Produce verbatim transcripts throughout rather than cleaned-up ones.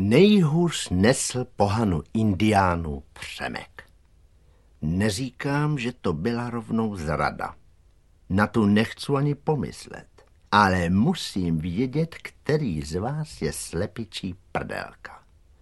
Nejhůř nesl pohanu indiánů Přemek. Neříkám, že to byla rovnou zrada. Na tu nechci ani pomyslet. Ale musím vědět, který z vás je slepičí prdelka.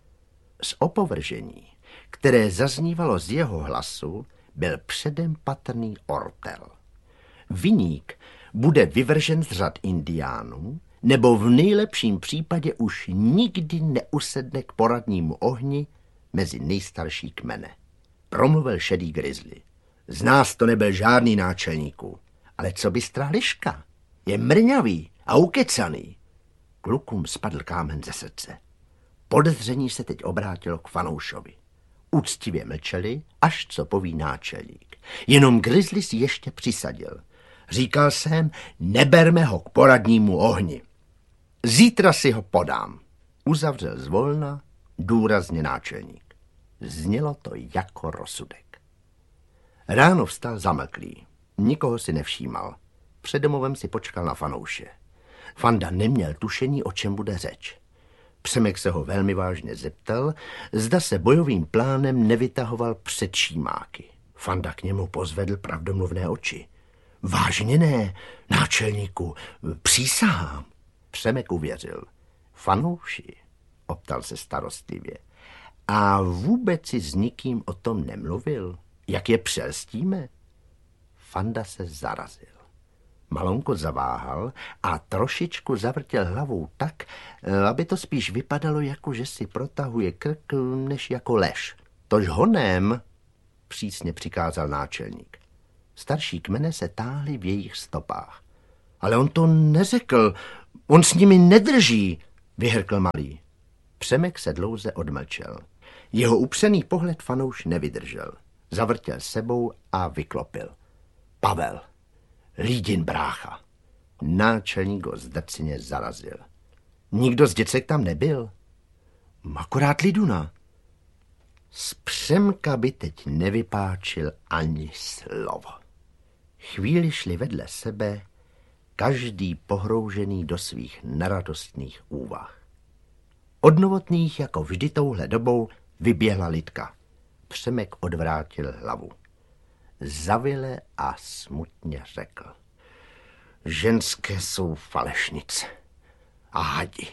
Z opovržení, které zaznívalo z jeho hlasu, byl předem patrný ortel. Viník bude vyvržen z řad indiánů, nebo v nejlepším případě už nikdy neusedne k poradnímu ohni mezi nejstarší kmene. Promluvil šedý grizzly. Z nás to nebyl žádný náčelníků, ale co bystrá liška? Je mrňavý a ukecaný. Klukům spadl kámen ze srdce. Podezření se teď obrátilo k Fanoušovi. Úctivě mlčeli, až co poví náčelník. Jenom grizzly si ještě přisadil. Říkal jsem, neberme ho k poradnímu ohni. Zítra si ho podám. Uzavřel zvolna důrazně náčelník. Znělo to jako rozsudek. Ráno vstal zamlklý. Nikoho si nevšímal. Před domovem si počkal na Fanouše. Fanda neměl tušení, o čem bude řeč. Přemek se ho velmi vážně zeptal, zda se bojovým plánem nevytahoval před šímáky. Fanda k němu pozvedl pravdomluvné oči. Vážně ne, náčelníku, přísahám. Přemek uvěřil. Fanouši, optal se starostlivě. A vůbec si s nikým o tom nemluvil? Jak je přelstíme? Fanda se zarazil. Malonko zaváhal a trošičku zavrtěl hlavou tak, aby to spíš vypadalo, jako že si protahuje krk, než jako lež. Tož honem, přísně přikázal náčelník. Starší kmene se táhly v jejich stopách. Ale on to neřekl, on s nimi nedrží, vyhrkl malý. Přemek se dlouze odmlčel. Jeho upřený pohled Fanouš nevydržel. Zavrtěl sebou a vyklopil. Pavel. Lídin brácha. Náčelník ho zdrceně zarazil. Nikdo z děcek tam nebyl. Akorát Liduna. Z Přemka by teď nevypáčil ani slovo. Chvíli šli vedle sebe, každý pohroužený do svých neradostných úvah. Od Novotných jako vždy touhle dobou vyběhla Lidka. Přemek odvrátil hlavu. Zavile a smutně řekl. Ženské jsou falešnice a hadi.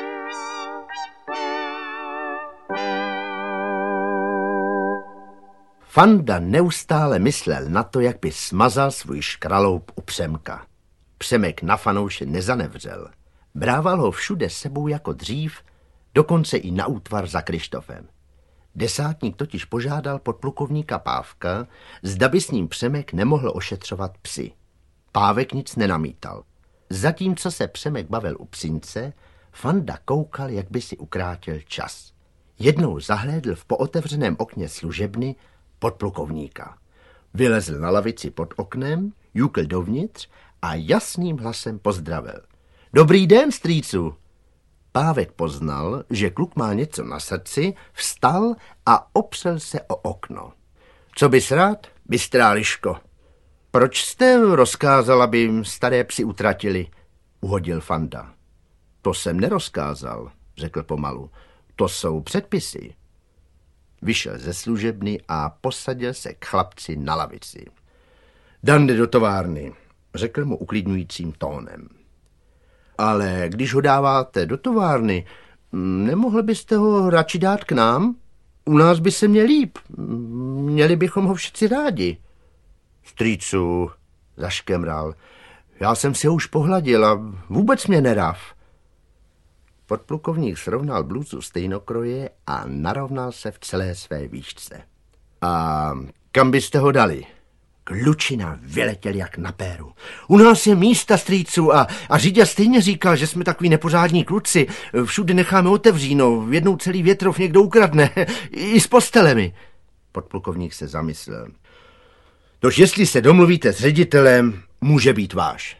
Fanda neustále myslel na to, jak by smazal svůj škraloup u Přemka. Přemek na Fanouše nezanevřel. Brával ho všude sebou jako dřív, dokonce i na útvar za Krištofem. Desátník totiž požádal podplukovníka Pávka, zda by s ním Přemek nemohl ošetřovat psy. Pávek nic nenamítal. Zatímco se Přemek bavil u psince, Fanda koukal, jak by si ukrátil čas. Jednou zahlédl v pootevřeném okně služebny podplukovníka. Vylezl na lavici pod oknem, jukl dovnitř a jasným hlasem pozdravil. Dobrý den, strýcu! Pávek poznal, že kluk má něco na srdci, vstal a opřel se o okno. Co bys rád, bystrá liško? Proč jste rozkázal, aby staré psi utratili? Uhodil Fanda. To jsem nerozkázal, řekl pomalu. To jsou předpisy. Vyšel ze služebny a posadil se k chlapci na lavici. Dan jde do továrny, řekl mu uklidňujícím tónem. Ale když ho dáváte do továrny, nemohl byste ho radši dát k nám? U nás by se měl líp. Měli bychom ho všichni rádi. Strýcu, zaškemral, já jsem si ho už pohladil a vůbec mě nerav. Podplukovník srovnal bluzu stejnokroje a narovnal se v celé své výšce. A kam byste ho dali? Klučina vyletěl jak na péru. U nás je místa, strýců, a, a řidič stejně říkal, že jsme takový nepořádní kluci. Všude necháme otevříno, jednou celý větrov někdo ukradne, i s postelemi. Podplukovník se zamyslel. Tož jestli se domluvíte s ředitelem, může být váš.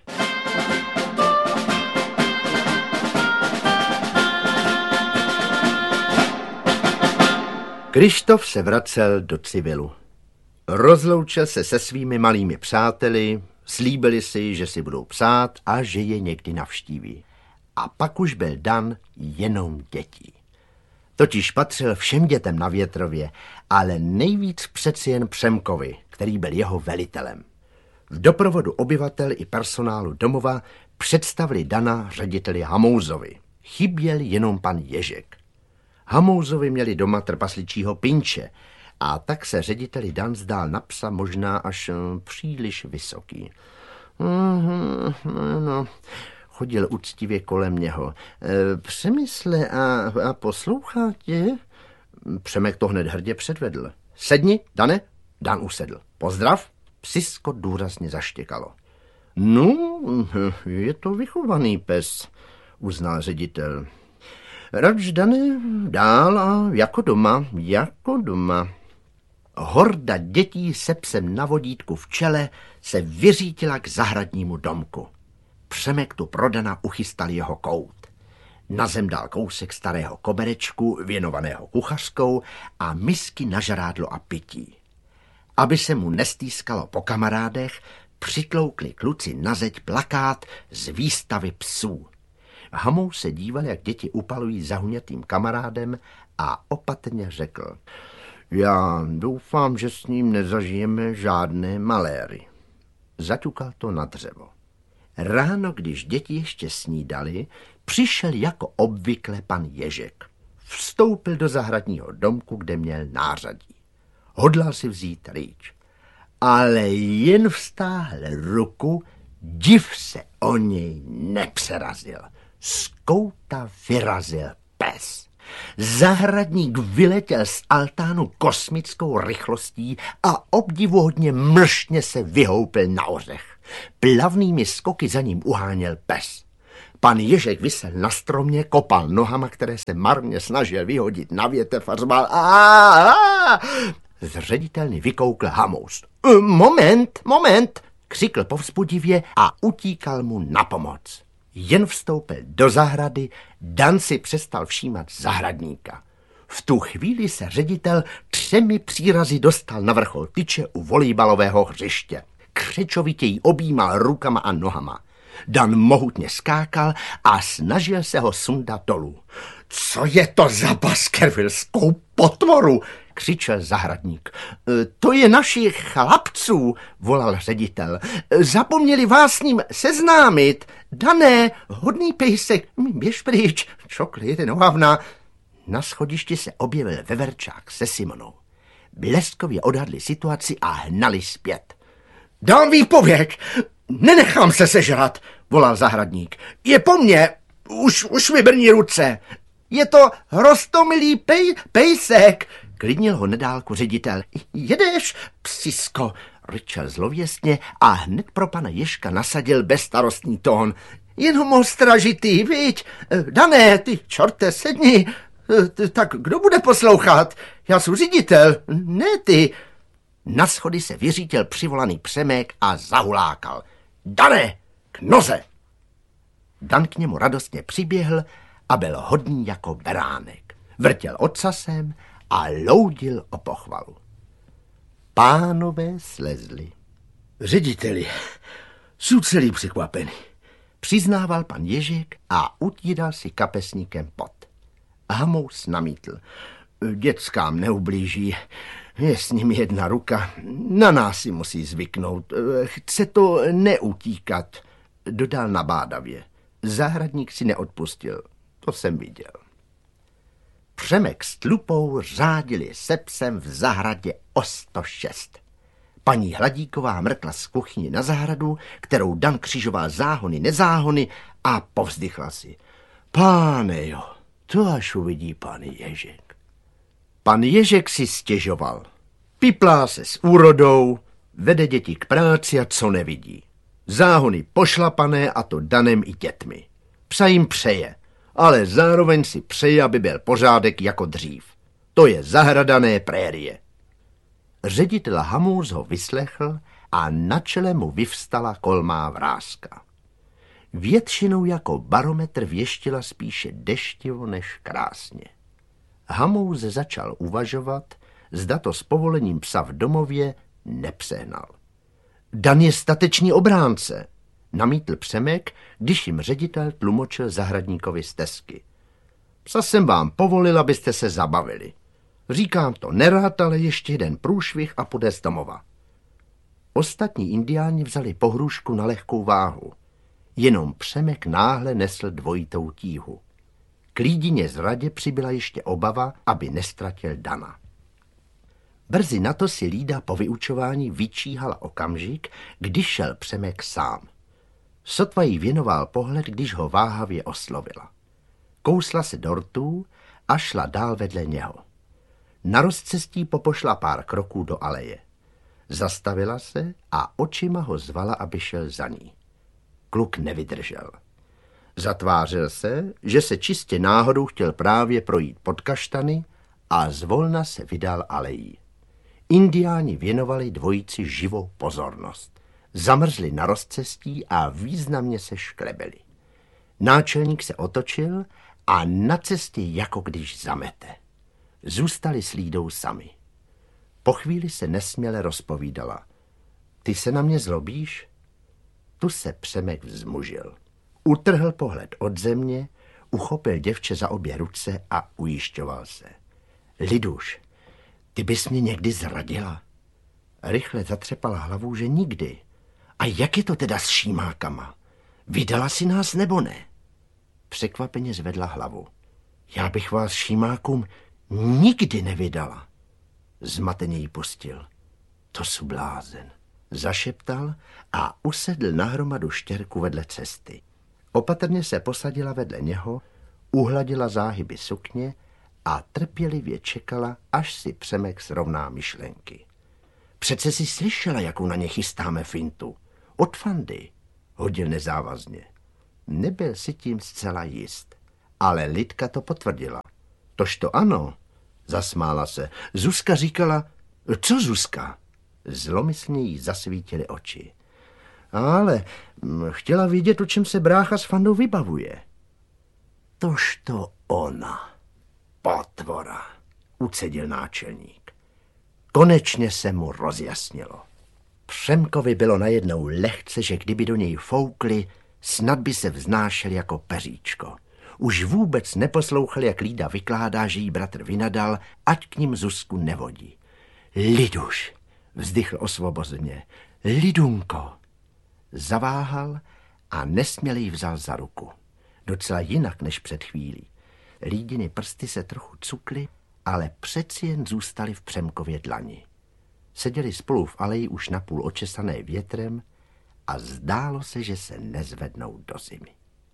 Krištof se vracel do civilu. Rozloučil se se svými malými přáteli, slíbili si, že si budou psát a že je někdy navštíví. A pak už byl dan jenom dětí. Totiž patřil všem dětem na Větrově, ale nejvíc přeci jen Přemkovi, který byl jeho velitelem. V doprovodu obyvatel i personálu domova představili Dana řediteli Hamouzovi. Chyběl jenom pan Ježek. Hamouzovi měli doma trpasličího Pinče a tak se řediteli Dan zdál na psa možná až příliš vysoký. Mm, no, no. Chodil úctivě kolem něho. E, přemysle a, a poslouchá tě? Přemek to hned hrdě předvedl. Sedni, Dane. Dan usedl. Pozdrav. Psisko důrazně zaštěkalo. No, je to vychovaný pes, uznal ředitel. Radž, Dane, dál a jako doma, jako doma. Horda dětí se psem na vodítku v čele se vyřítila k zahradnímu domku. Přemek tu pro Dana uchystal jeho kout. Na zem dal kousek starého koberečku, věnovaného kuchařkou a misky na žrádlo a pití. Aby se mu nestýskalo po kamarádech, přitloukli kluci na zeď plakát z výstavy psů. Hamous se díval, jak děti upalují zahunětým kamarádem a opatrně řekl: já doufám, že s ním nezažijeme žádné maléry. Zaťukal to na dřevo. Ráno, když děti ještě snídali, přišel jako obvykle pan Ježek. Vstoupil do zahradního domku, kde měl nářadí. Hodlal si vzít rýč. Ale jen vztáhl ruku, div se o něj nepřerazil. Z kouta vyrazil pes. Zahradník vyletěl z altánu kosmickou rychlostí a obdivuhodně mlštně se vyhoupil na ořech. Plavnými skoky za ním uháněl pes. Pan Ježek visel na stromě, kopal nohama, které se marně snažil vyhodit na větev a řval: Aaaa! Zředitelně vykoukl Hamous. Moment, moment, křikl povzbudivě a utíkal mu na pomoc. Jen vstoupil do zahrady, Dan si přestal všímat zahradníka. V tu chvíli se ředitel třemi přírazy dostal na vrchol tyče u volejbalového hřiště. Křečovitě jí objímal rukama a nohama. Dan mohutně skákal a snažil se ho sundat dolů. Co je to za baskervilskou potvoru? Křičel zahradník. To je našich chlapců, volal ředitel. Zapomněli vás s ním seznámit. Dané, hodný pejsek, běž pryč, čokli jeden ohavna. Na schodišti se objevil veverčák se Simonou. Bleskově odhadli situaci a hnali zpět. Dám výpověď, nenechám se sežrat, volal zahradník. Je po mně, už, už mi brní ruce. Je to roztomilý pej, pejsek, klidnil ho nedálku ředitel. Jedeš, psisko, ryčel zlověstně a hned pro pana Ježka nasadil bezstarostný tón. Jen ho mohl stražitý, viď? Dané, ty čorte, sedni. Tak kdo bude poslouchat? Já jsem ředitel, ne ty. Na schody se vyřítil přivolaný Přemek a zahulákal. Dané, k noze! Dan k němu radostně přiběhl a byl hodný jako beránek. Vrtěl ocasem a loudil o pochvalu. Pánové slezli. Řediteli, jsou celý překvapený, přiznával pan Ježek a utíral si kapesníkem pot. Hamous namítl. Dětskám neublíží, je s ním jedna ruka, na nás si musí zvyknout. Chce to neutíkat, dodal nabádavě. Zahradník si neodpustil, to jsem viděl. Přemek s Tlupou řádili se psem v zahradě o sto šest. Paní Hladíková mrkla z kuchyni na zahradu, kterou Dan křižoval záhony, nezáhony a povzdychla si. Páne jo, to až uvidí pan Ježek. Pan Ježek si stěžoval. Piplá se s úrodou, vede děti k práci a co nevidí. Záhony pošlapané a to Danem i dětmi. Psa jim přeje, ale zároveň si přeje, aby byl pořádek jako dřív. To je zahradané prérie. Ředitel Hamous ho vyslechl a na čele mu vyvstala kolmá vrázka. Většinou jako barometr věštila spíše deštivo než krásně. Hamous začal uvažovat, zda to s povolením psa v domově nepřehnal. Dan je statečný obránce, namítl Přemek, když jim ředitel tlumočil zahradníkovi stesky. Psa jsem vám povolil, abyste se zabavili. Říkám to nerad, ale ještě jeden průšvih a půjde z domova. Ostatní indiáni vzali pohrůžku na lehkou váhu. Jenom Přemek náhle nesl dvojitou tíhu. K Lídině zradě přibyla ještě obava, aby nestratil Dana. Brzy na to si Lída po vyučování vyčíhala okamžik, když šel Přemek sám. Sotva jí věnoval pohled, když ho váhavě oslovila. Kousla se do rtů a šla dál vedle něho. Na rozcestí popošla pár kroků do aleje. Zastavila se a očima ho zvala, aby šel za ní. Kluk nevydržel. Zatvářil se, že se čistě náhodou chtěl právě projít pod kaštany a zvolna se vydal alejí. Indiáni věnovali dvojici živou pozornost. Zamrzli na rozcestí a významně se šklebili. Náčelník se otočil a na cestě jako když zamete. Zůstali s Lídou sami. Po chvíli se nesměle rozpovídala. Ty se na mě zlobíš? Tu se Přemek vzmužil. Utrhl pohled od země, uchopil děvče za obě ruce a ujišťoval se. Liduš, ty bys mě někdy zradila? Rychle zatřepala hlavou, že nikdy. A jak je to teda s šímákama? Vydala si nás nebo ne? Překvapeně zvedla hlavu. Já bych vás šímákům nikdy nevydala. Zmateně jí pustil. To jsou blázen. Zašeptal a usedl na hromadu štěrku vedle cesty. Opatrně se posadila vedle něho, uhladila záhyby sukně a trpělivě čekala, až si Přemek srovná myšlenky. Přece si slyšela, jakou na ně chystáme fintu. Od Fandy, hodil nezávazně. Nebyl si tím zcela jist, ale Lidka to potvrdila. Tož to ano, zasmála se. Zuzka říkala, co Zuzka? Zlomyslně jí zasvítily oči. Ale chtěla vědět, o čem se brácha s Fandou vybavuje. Tož to ona, potvora, ucedil náčelník. Konečně se mu rozjasnilo. Přemkovi bylo najednou lehce, že kdyby do něj foukli, snad by se vznášel jako peříčko. Už vůbec neposlouchal, jak Lída vykládá, že jí bratr vynadal, ať k ním Zuzku nevodí. Liduš, vzdychl osvobozeně, Lidunko. Zaváhal a nesměle jí vzal za ruku. Docela jinak než před chvílí. Lídiny prsty se trochu cukly, ale přeci jen zůstaly v Přemkově dlani. Seděli spolu v aleji už napůl očesané větrem a zdálo se, že se nezvednou do zimy.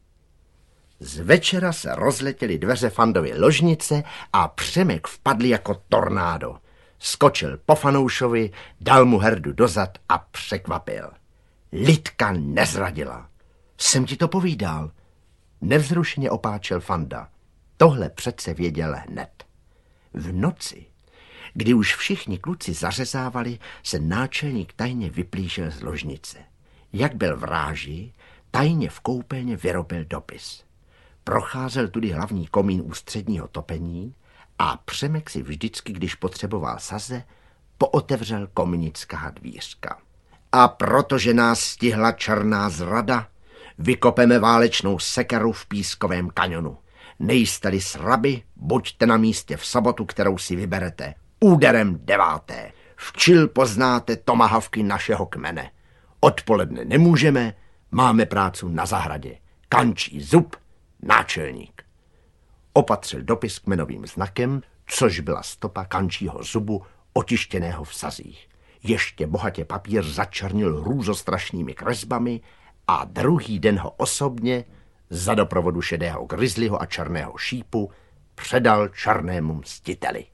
Z večera se rozletěly dveře Fandovy ložnice a Přemek vpadl jako tornádo. Skočil po Fanoušovi, dal mu herdu dozad a překvapil. Lidka nezradila. Jsem ti to povídal. Nevzrušeně opáčel Fanda. Tohle přece věděl hned. V noci, kdy už všichni kluci zařezávali, se náčelník tajně vyplížil z ložnice. Jak byl v ráži, tajně v koupelně vyrobil dopis. Procházel tudy hlavní komín ústředního topení a Přemek si vždycky, když potřeboval saze, pootevřel kominická dvířka. A protože nás stihla černá zrada, vykopeme válečnou sekeru v Pískovém kaňonu. Nejste-li sraby, buďte na místě v sobotu, kterou si vyberete. Úderem deváté. Včil poznáte tomahavky našeho kmene. Odpoledne nemůžeme, máme prácu na zahradě. Kančí zub, náčelník. Opatřil dopis kmenovým znakem, což byla stopa kančího zubu, otištěného v sazích. Ještě bohatě papír začernil hrůzostrašnými kresbami a druhý den ho osobně, za doprovodu šedého grizzlyho a černého šípu, předal černému mstiteli.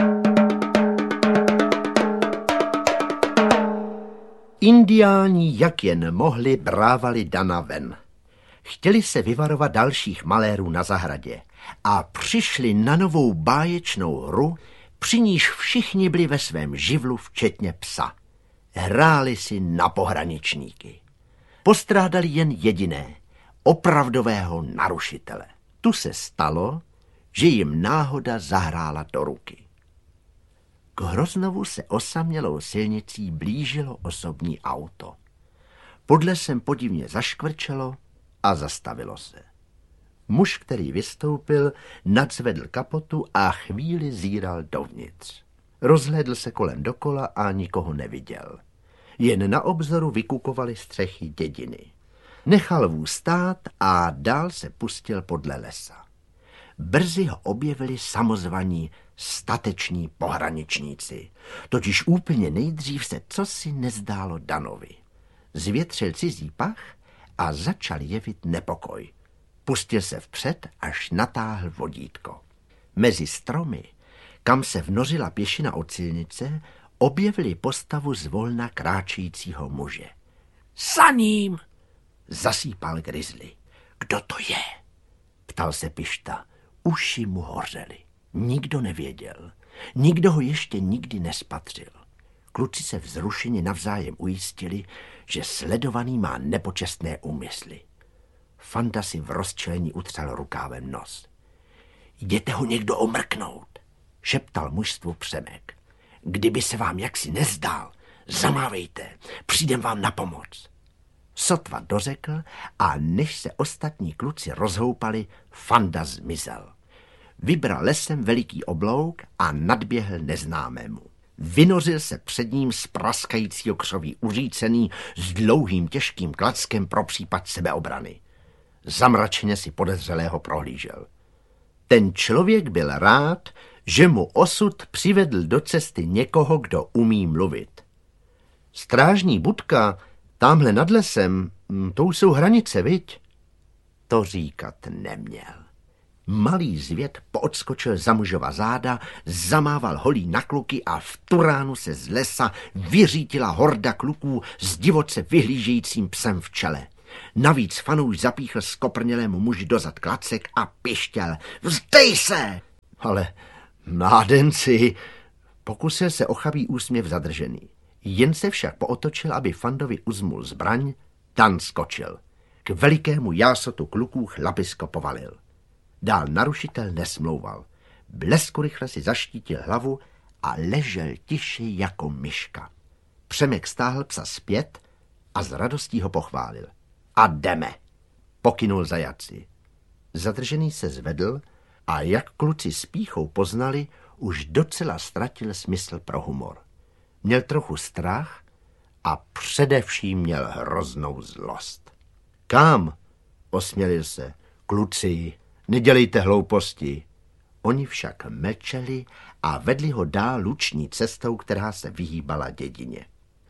Indiáni, jak jen mohli, brávali Dana ven. Chtěli se vyvarovat dalších malérů na zahradě a přišli na novou báječnou hru, při níž všichni byli ve svém živlu, včetně psa. Hráli si na pohraničníky. Postrádali jen jediné, opravdového narušitele. Tu se stalo, že jim náhoda zahrála do ruky. K Hroznovu se osamělou silnicí blížilo osobní auto. Pod lesem podivně zaškvrčelo a zastavilo se. Muž, který vystoupil, nadzvedl kapotu a chvíli zíral dovnitř. Rozhlédl se kolem dokola a nikoho neviděl. Jen na obzoru vykukovaly střechy dědiny. Nechal vůz stát a dál se pustil podle lesa. Brzy ho objevili samozvaní stateční pohraničníci. Totiž úplně nejdřív se cosi nezdálo Danovi. Zvětřil cizí pach a začal jevit nepokoj. Pustil se vpřed, až natáhl vodítko. Mezi stromy, kam se vnořila pěšina od silnice, objevili postavu zvolna kráčejícího muže. Za ním! Zasípal Grizzly. Kdo to je? Ptal se Pišta. Uši mu hořely. Nikdo nevěděl. Nikdo ho ještě nikdy nespatřil. Kluci se vzrušeně navzájem ujistili, že sledovaný má nepočestné úmysly. Fanda si v rozčilení utřel rukávem nos. Jděte ho někdo omrknout, šeptal mužstvu Přemek. Kdyby se vám jaksi nezdál, zamávejte, přijdem vám na pomoc. Sotva dořekl a než se ostatní kluci rozhoupali, Fanda zmizel. Vybral lesem veliký oblouk a nadběhl neznámému. Vynořil se před ním z praskajícího křoví uřícený s dlouhým těžkým klackem pro případ sebeobrany. Zamračeně si podezřelého prohlížel. Ten člověk byl rád, že mu osud přivedl do cesty někoho, kdo umí mluvit. Strážní budka, támhle nad lesem, to už jsou hranice, viď? To říkat neměl. Malý zvěd poodskočil za mužova záda, zamával holí na kluky a v tu ránu se z lesa vyřítila horda kluků s divoce vyhlížejícím psem v čele. Navíc fanouš zapíchl skoprnělému muži dozad klacek a pištěl. Vzdej se! Ale mládenci, pokusil se o chabý úsměv zadržený. Jen se však pootočil, aby Fandovi uzmul zbraň, Dan skočil. K velikému jásotu kluků chlapisko povalil. Dál narušitel nesmlouval. Blesku rychle si zaštítil hlavu a ležel tiše jako myška. Přemek stáhl psa zpět a s radostí ho pochválil. A jdeme, pokynul zajatci. Zadržený se zvedl a jak kluci s pýchou poznali, už docela ztratil smysl pro humor. Měl trochu strach a především měl hroznou zlost. Kam? Osmělil se. Kluci, nedělejte hlouposti. Oni však mlčeli a vedli ho dál luční cestou, která se vyhýbala dědině.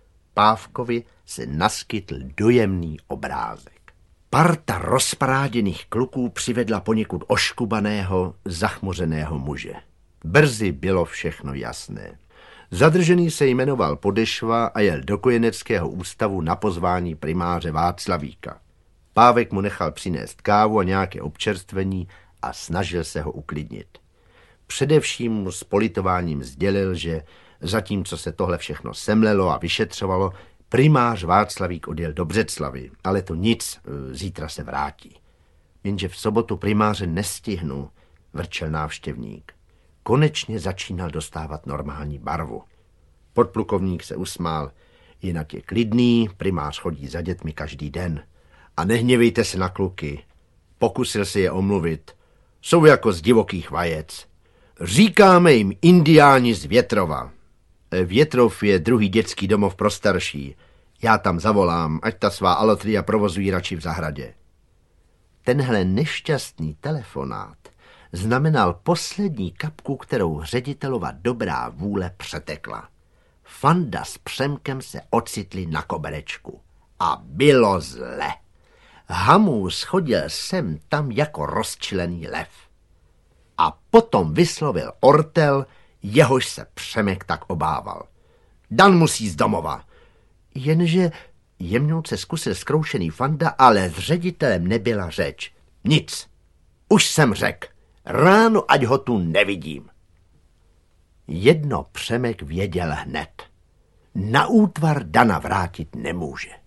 Pávkovi se naskytl dojemný obrázek. Parta rozpráděných kluků přivedla poněkud oškubaného, zachmuřeného muže. Brzy bylo všechno jasné. Zadržený se jmenoval Podešva a jel do kojeneckého ústavu na pozvání primáře Václavíka. Pávek mu nechal přinést kávu a nějaké občerstvení a snažil se ho uklidnit. Především mu s politováním sdělil, že zatímco se tohle všechno semlelo a vyšetřovalo, primář Václavík odjel do Břeclavy, ale to nic, zítra se vrátí. Jenže v sobotu primáře nestihnu, vrčel návštěvník. Konečně začínal dostávat normální barvu. Podplukovník se usmál, jinak je klidný, primář chodí za dětmi každý den. A nehněvejte se na kluky, pokusil se je omluvit, jsou jako z divokých vajec. Říkáme jim indiáni z Větrova. Větrov je druhý dětský domov pro starší. Já tam zavolám, ať ta svá alotria provozují radši v zahradě. Tenhle nešťastný telefonát znamenal poslední kapku, kterou ředitelova dobrá vůle přetekla. Fanda s Přemkem se ocitli na koberečku. A bylo zle. Hamů schodil sem tam jako rozčilený lev. A potom vyslovil ortel, jehož se Přemek tak obával. Dan musí z domova. Jenže jemňouce zkusil zkroušený Fanda, ale s ředitelem nebyla řeč. Nic. Už jsem řekl. Ráno, ať ho tu nevidím. Jedno Přemek věděl hned. Na útvar Dana vrátit nemůže.